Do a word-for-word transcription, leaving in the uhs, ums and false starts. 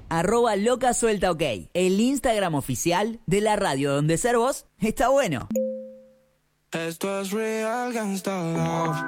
arroba loca suelta ok, el Instagram oficial de la radio donde ser vos está bueno. Esto es real gangsta love.